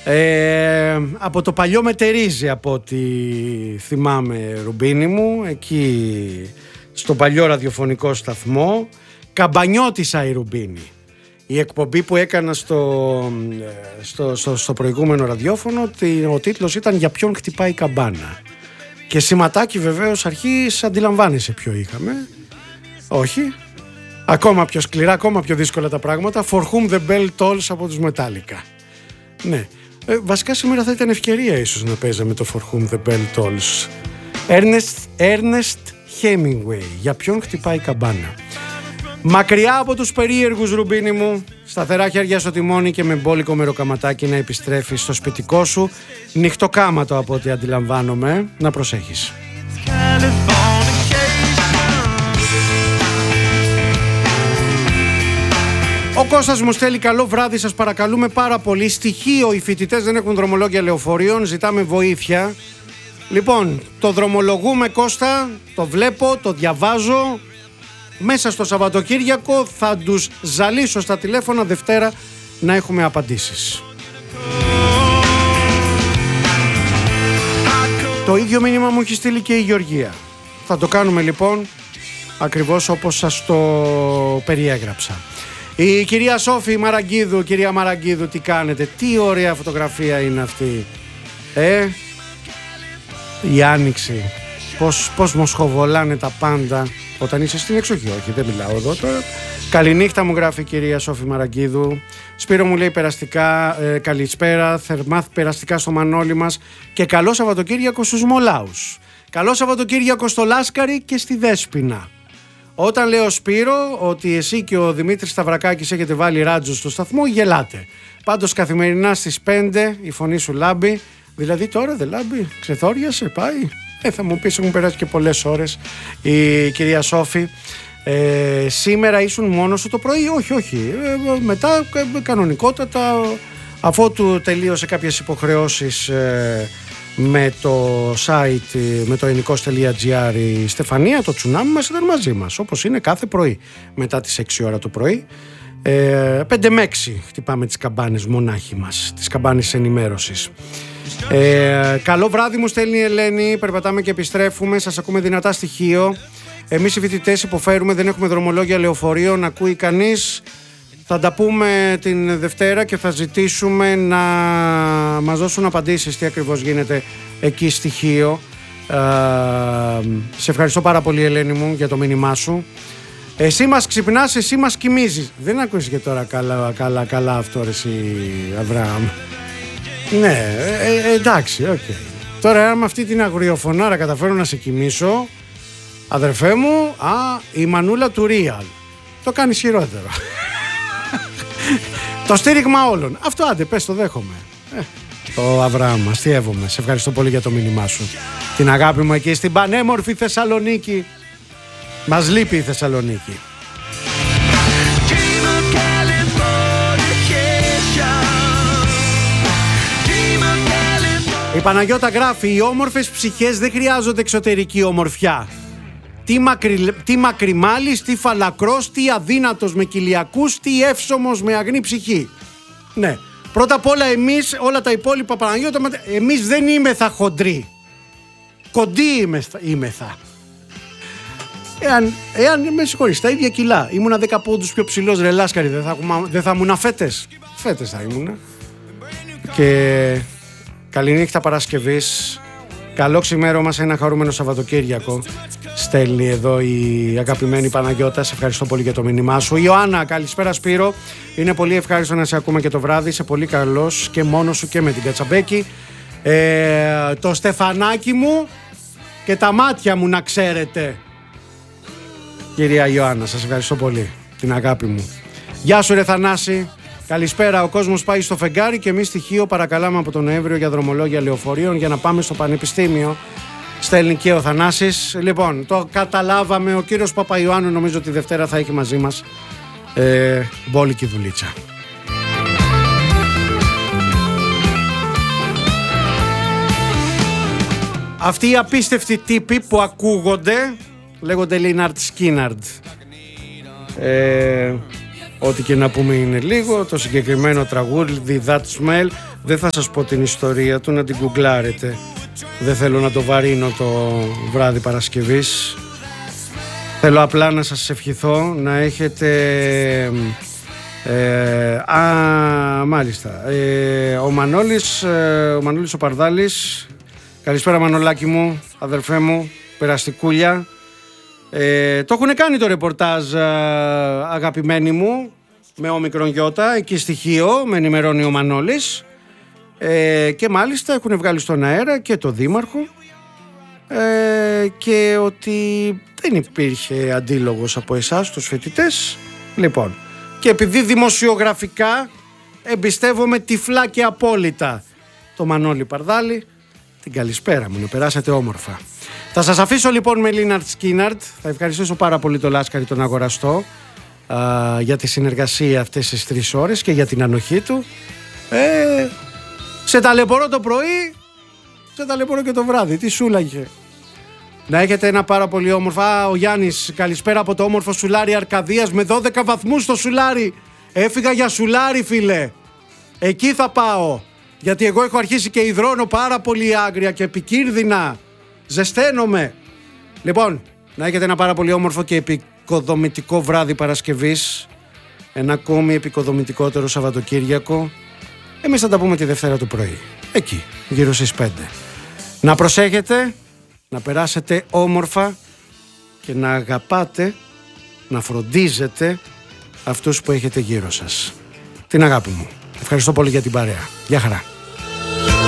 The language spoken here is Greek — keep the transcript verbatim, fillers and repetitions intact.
Ε, από το παλιό Μετερίζει, από ό,τι θυμάμαι, Ρουμπίνη μου, εκεί στο παλιό ραδιοφωνικό σταθμό, καμπανιώτησα η Ρουμπίνη. Η εκπομπή που έκανα στο, στο, στο, στο προηγούμενο ραδιόφωνο, ο τίτλος ήταν «Για ποιον χτυπάει η καμπάνα». Και σηματάκι βεβαίως αρχής, αντιλαμβάνεσαι ποιο είχαμε. Όχι. Ακόμα πιο σκληρά, ακόμα πιο δύσκολα τα πράγματα. For whom the bell tolls από τους Metallica. Ναι. Ε, βασικά σήμερα θα ήταν ευκαιρία ίσως να παίζαμε το For whom the bell tolls. Ernest, Ernest Hemingway. Για ποιον χτυπάει η καμπάνα. Μακριά από τους περίεργους, Ρουμπίνη μου, σταθερά χέρια στο τιμόνι και με μπόλικο μεροκαματάκι να επιστρέφεις στο σπιτικό σου, νυχτοκάματο από ό,τι αντιλαμβάνομαι, να προσέχεις. Ο Κώστας μου στέλνει καλό βράδυ, σας παρακαλούμε πάρα πολύ. Στοιχείο, οι φοιτητές δεν έχουν δρομολόγια λεωφορείων, ζητάμε βοήθεια. Λοιπόν, το δρομολογούμε, Κώστα, το βλέπω, το διαβάζω. Μέσα στο Σαββατοκύριακο θα τους ζαλίσω στα τηλέφωνα Δευτέρα να έχουμε απαντήσεις. Το ίδιο μήνυμα μου έχει στείλει και η Γεωργία. Θα το κάνουμε λοιπόν ακριβώς όπως σας το περιέγραψα. Η κυρία Σόφη Μαραγκίδου, κυρία Μαραγκίδου, τι κάνετε? Τι ωραία φωτογραφία είναι αυτή. Ε, η άνοιξη. Πώς, πώς μοσχοβολάνε τα πάντα όταν είσαι στην εξοχή. Όχι, δεν μιλάω εδώ τώρα. Καληνύχτα μου γράφει η κυρία Σόφη Μαραγκίδου. Σπύρο μου λέει περαστικά, ε, καλησπέρα, θερμά περαστικά στο Μανώλη μας και καλό Σαββατοκύριακο στους Μολάους. Καλό Σαββατοκύριακο στο Λάσκαρη και στη Δέσποινα. Όταν λέω Σπύρο ότι εσύ και ο Δημήτρης Σταυρακάκης έχετε βάλει ράτζο στο σταθμό, γελάτε. Πάντως καθημερινά στις πέντε η φωνή σου λάμπει. Δηλαδή τώρα δεν λάμπει, ξεθόριασε, πάει. Ε, θα μου πεις, έχουν περάσει και πολλές ώρες. Η κυρία Σόφη, ε, σήμερα ήσουν μόνος σου το πρωί? Όχι, όχι. Ε, μετά ε, κανονικότατα, αφού του τελείωσε κάποιες υποχρεώσεις ε, με το site, με το ενικός.gr η Στεφανία, το τσουνάμι μας ήταν μαζί μας, όπως είναι κάθε πρωί μετά τις έξι ώρα το πρωί. Ε, πέντε με έξι χτυπάμε τις καμπάνες μονάχοι μας, τις καμπάνες ενημέρωσης. Ε, καλό βράδυ μου στέλνει η Ελένη, περπατάμε και επιστρέφουμε, σας ακούμε δυνατά στοιχείο. Εμείς οι φοιτητές υποφέρουμε, δεν έχουμε δρομολόγια λεωφορείων, ακούει κανείς? Θα τα πούμε την Δευτέρα και θα ζητήσουμε να μας δώσουν απαντήσεις τι ακριβώς γίνεται εκεί στοιχείο. Ε, σε ευχαριστώ πάρα πολύ, Ελένη μου, για το μήνυμά σου. Εσύ μας ξυπνάς, εσύ μας κοιμίζεις. Δεν ακούσεις και τώρα καλά, καλά, καλά αυτό, ρε εσύ, Αβραάμ. Ναι, ε, ε, εντάξει, οκ. Okay. Τώρα με αυτή την αγριοφωνάρα καταφέρω να σε κοιμήσω, αδερφέ μου, α, η μανούλα του Real. Το κάνεις χειρότερο. Το στήριγμα όλων. Αυτό άντε, πες, το δέχομαι. Ε, το Αβραάμ, αστειεύομαι. Σε ευχαριστώ πολύ για το μήνυμά σου. Την αγάπη μου εκεί στην πανέμορφη Θεσσαλονίκη. Μας λείπει η Θεσσαλονίκη. Η Παναγιώτα γράφει: οι όμορφες ψυχές δεν χρειάζονται εξωτερική ομορφιά. Τι, μακρι, τι μακριμάλης, τι φαλακρός, τι αδύνατος με κοιλιακούς, τι εύσωμος με αγνή ψυχή. Ναι, πρώτα απ' όλα εμείς, όλα τα υπόλοιπα, Παναγιώτα, εμείς δεν είμεθα χοντροί. Κοντοί είμεθα. Εάν, εάν με συγχωρείς, τα ίδια κιλά, ήμουνα δέκα πόντους πιο ψηλός, ρε Λάσκαρη, δεν θα, δεν θα ήμουνα φέτες. Φέτες θα ήμουνα. Και καληνύχτα Παρασκευής. Καλό ξημέρωμα σε ένα χαρούμενο Σαββατοκύριακο. Στέλνει εδώ η αγαπημένη Παναγιώτα. Σε ευχαριστώ πολύ για το μήνυμά σου. Ιωάννα, καλησπέρα Σπύρο. Είναι πολύ ευχάριστο να σε ακούμε και το βράδυ. Είσαι πολύ καλός και μόνος σου και με την Κατσαμπέκη. Ε, το στεφανάκι μου και τα μάτια μου, να ξέρετε. Κυρία Ιωάννα, σας ευχαριστώ πολύ. Την αγάπη μου. Γεια σου ρε Θανάση. Καλησπέρα, ο κόσμος πάει στο φεγγάρι και εμείς στοιχείο παρακαλάμε από τον Νοέμβριο για δρομολόγια λεωφορείων για να πάμε στο Πανεπιστήμιο. Στέλνει και ο Θανάσης. Λοιπόν, το καταλάβαμε, ο κύριος Παπαϊωάννου νομίζω ότι Δευτέρα θα έχει μαζί μας ε, μπόλικη δουλίτσα. Αυτοί οι απίστευτοι τύποι που ακούγονται λέγονται Λίναρτ Σκίναρντ. Ε... Ό,τι και να πούμε είναι λίγο. Το συγκεκριμένο τραγούδι That Smell Δεν θα σας πω την ιστορία του, να την γκουγκλάρετε. Δεν θέλω να το βαρύνω το βράδυ Παρασκευής. Θέλω απλά να σας ευχηθώ να έχετε... Ε, α, μάλιστα. Ε, ο Μανώλης, ε, ο Μανώλης ο Παρδάλης. Καλησπέρα Μανολάκη μου, αδερφέ μου, περαστικούλια. Ε, το έχουν κάνει το ρεπορτάζ, αγαπημένοι μου, με όμικρον γιώτα, εκεί στοιχείο, με ενημερώνει ο Μανώλης. Ε, και μάλιστα έχουν βγάλει στον αέρα και το δήμαρχο ε, και ότι δεν υπήρχε αντίλογος από εσάς τους φοιτητές. Λοιπόν, και επειδή δημοσιογραφικά εμπιστεύομαι τυφλά και απόλυτα το Μανώλη Παρδάλη, την καλησπέρα μου, να περάσετε όμορφα. Θα σας αφήσω λοιπόν με Λίναρτ Σκίναρτ. Θα ευχαριστήσω πάρα πολύ το Λάσκαρη τον αγοραστό α, για τη συνεργασία αυτές τις τρεις ώρες και για την ανοχή του. Ε, σε ταλαιπωρώ το πρωί, σε ταλαιπωρώ και το βράδυ. Τι σούλαγε. Να έχετε ένα πάρα πολύ όμορφο. Α, ο Γιάννης, καλησπέρα από το όμορφο Σουλάρι Αρκαδίας με δώδεκα βαθμούς στο Σουλάρι. Έφυγα για Σουλάρι, φίλε. Εκεί θα πάω. Γιατί εγώ έχω αρχίσει και υδρώνω πάρα πολύ άγρια και επικίνδυνα. Ζεσταίνομαι. Λοιπόν, να έχετε ένα πάρα πολύ όμορφο και επικοδομητικό βράδυ Παρασκευής. Ένα ακόμη επικοδομητικότερο Σαββατοκύριακο. Εμείς θα τα πούμε τη Δευτέρα το πρωί. Εκεί, γύρω στις πέντε. Να προσέχετε, να περάσετε όμορφα και να αγαπάτε, να φροντίζετε αυτούς που έχετε γύρω σας. Την αγάπη μου. Ευχαριστώ πολύ για την παρέα. Γεια χαρά.